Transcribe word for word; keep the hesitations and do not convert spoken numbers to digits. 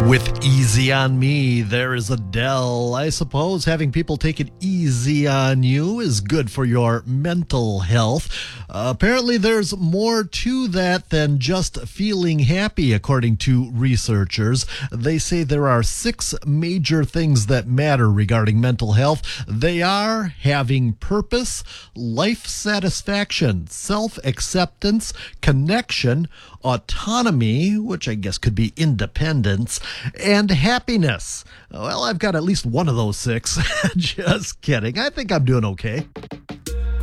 With Easy on Me, there is Adele. I suppose having people take it easy on you is good for your mental health. Uh, apparently, there's more to that than just feeling happy, according to researchers. They say there are six major things that matter regarding mental health. They are having purpose, life satisfaction, self-acceptance, connection, autonomy, which I guess could be independence, and happiness. Well, I've got at least one of those six. Just kidding. I think I'm doing okay.